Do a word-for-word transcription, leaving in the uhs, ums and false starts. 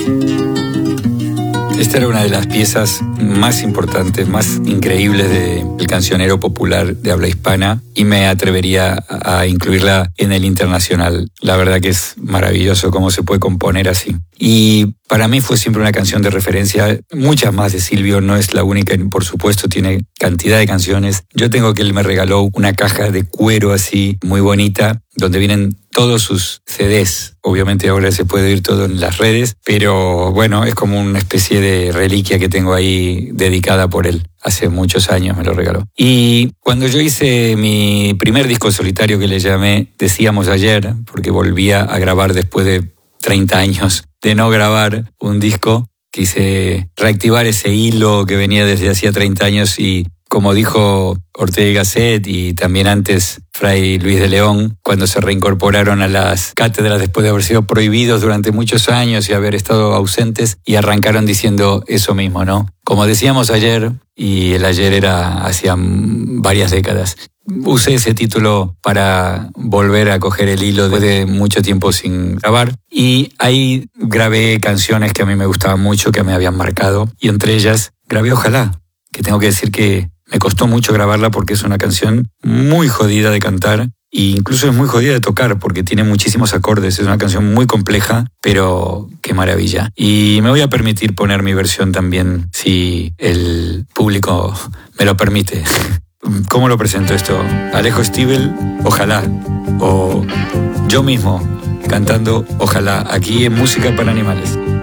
Esta era una de las piezas más importantes, más increíbles del cancionero popular de habla hispana y me atrevería a incluirla en el internacional. La verdad que es maravilloso cómo se puede componer así. Y para mí fue siempre una canción de referencia, muchas más de Silvio, no es la única, por supuesto tiene cantidad de canciones. Yo tengo que él me regaló una caja de cuero así, muy bonita, donde vienen todos sus C Ds. Obviamente ahora se puede oír todo en las redes, pero bueno, es como una especie de reliquia que tengo ahí dedicada por él. Hace muchos años me lo regaló. Y cuando yo hice mi primer disco solitario que le llamé Decíamos Ayer, porque volvía a grabar después de treinta años de no grabar un disco, quise reactivar ese hilo que venía desde hacía treinta años y como dijo Ortega y Gasset y también antes Fray Luis de León, cuando se reincorporaron a las cátedras después de haber sido prohibidos durante muchos años y haber estado ausentes, y arrancaron diciendo eso mismo, ¿no? Como decíamos ayer, y el ayer era hacía varias décadas. Usé ese título para volver a coger el hilo después de mucho tiempo sin grabar, y ahí grabé canciones que a mí me gustaban mucho, que me habían marcado, y entre ellas grabé Ojalá, que tengo que decir que me costó mucho grabarla porque es una canción muy jodida de cantar e incluso es muy jodida de tocar porque tiene muchísimos acordes. Es una canción muy compleja, pero qué maravilla. Y me voy a permitir poner mi versión también, si el público me lo permite. ¿Cómo lo presento esto? Alejo Stivel, Ojalá. O yo mismo cantando Ojalá, aquí en Música para Animales.